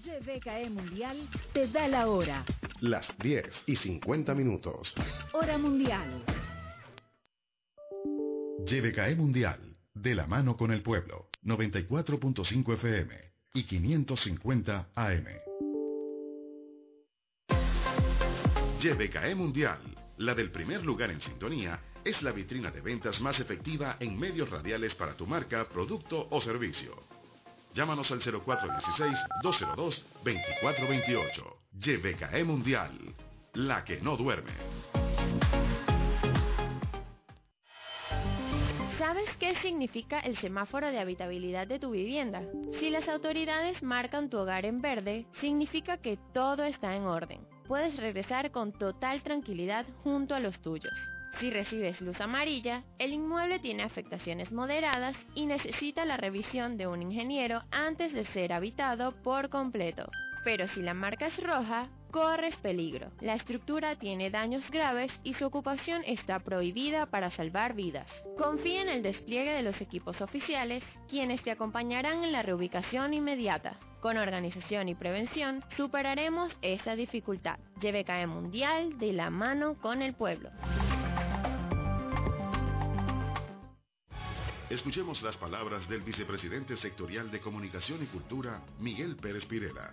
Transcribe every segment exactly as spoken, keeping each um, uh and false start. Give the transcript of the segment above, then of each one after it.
Y B K E Mundial te da la hora. Las diez y cincuenta minutos. Hora mundial. Y B K E Mundial, de la mano con el pueblo. noventa y cuatro punto cinco F M y quinientos cincuenta A M. Y B K E Mundial, la del primer lugar en sintonía, es la vitrina de ventas más efectiva en medios radiales para tu marca, producto o servicio. Llámanos al cero cuatro uno seis, dos cero dos, dos cuatro dos ocho. Y B K E Mundial, la que no duerme. ¿Sabes qué significa el semáforo de habitabilidad de tu vivienda? Si las autoridades marcan tu hogar en verde, significa que todo está en orden. Puedes regresar con total tranquilidad junto a los tuyos. Si recibes luz amarilla, el inmueble tiene afectaciones moderadas y necesita la revisión de un ingeniero antes de ser habitado por completo. Pero si la marca es roja, corres peligro. La estructura tiene daños graves y su ocupación está prohibida para salvar vidas. Confía en el despliegue de los equipos oficiales, quienes te acompañarán en la reubicación inmediata. Con organización y prevención, superaremos esta dificultad. Y B K E Mundial, de la mano con el pueblo. Escuchemos las palabras del vicepresidente sectorial de Comunicación y Cultura, Miguel Pérez Pirela.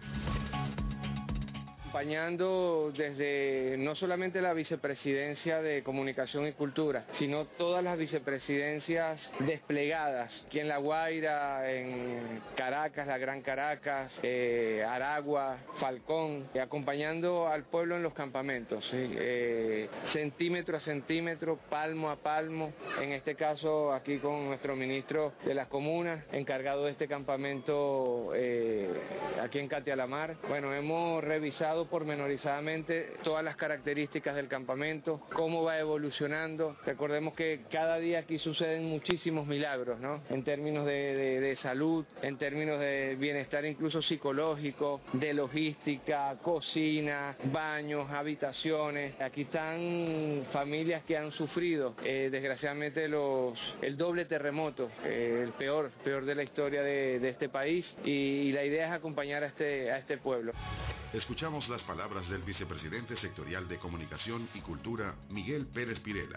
Acompañando desde no solamente la vicepresidencia de Comunicación y Cultura, sino todas las vicepresidencias desplegadas aquí en La Guaira, en Caracas, la Gran Caracas, eh, Aragua, Falcón, eh, acompañando al pueblo en los campamentos, ¿sí? eh, centímetro a centímetro, palmo a palmo, en este caso aquí con nuestro ministro de las Comunas, encargado de este campamento eh, aquí en Catialamar. Bueno, hemos revisado pormenorizadamente todas las características del campamento, cómo va evolucionando. Recordemos que cada día aquí suceden muchísimos milagros, ¿no? En términos de, de, de salud, en términos de bienestar incluso psicológico, de logística, cocina, baños, habitaciones. Aquí están familias que han sufrido, eh, desgraciadamente, los, el doble terremoto, eh, el peor, peor de la historia de, de este país, y, y la idea es acompañar a este, a este pueblo. Escuchamos las palabras del vicepresidente sectorial de Comunicación y Cultura, Miguel Pérez Pirela.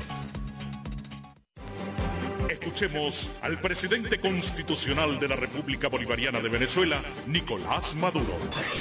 Escuchemos al presidente constitucional de la República Bolivariana de Venezuela, Nicolás Maduro.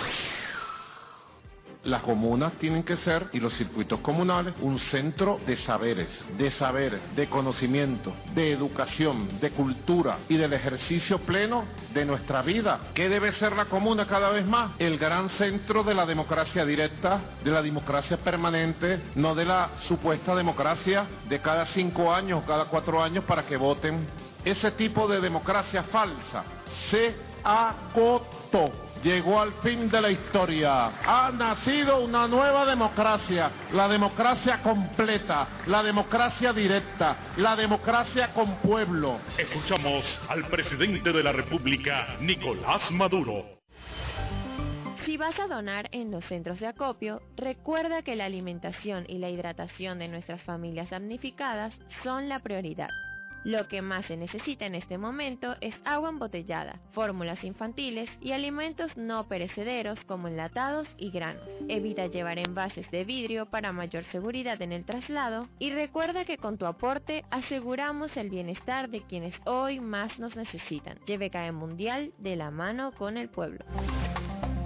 Las comunas tienen que ser, y los circuitos comunales, un centro de saberes, de saberes, de conocimiento, de educación, de cultura y del ejercicio pleno de nuestra vida. ¿Qué debe ser la comuna cada vez más? El gran centro de la democracia directa, de la democracia permanente, no de la supuesta democracia de cada cinco años o cada cuatro años para que voten. Ese tipo de democracia falsa se acotó. Llegó al fin de la historia. Ha nacido una nueva democracia, la democracia completa, la democracia directa, la democracia con pueblo. Escuchamos al presidente de la República, Nicolás Maduro. Si vas a donar en los centros de acopio, recuerda que la alimentación y la hidratación de nuestras familias damnificadas son la prioridad. Lo que más se necesita en este momento es agua embotellada, fórmulas infantiles y alimentos no perecederos como enlatados y granos. Evita llevar envases de vidrio para mayor seguridad en el traslado y recuerda que con tu aporte aseguramos el bienestar de quienes hoy más nos necesitan. Y B K E Mundial, de la mano con el pueblo.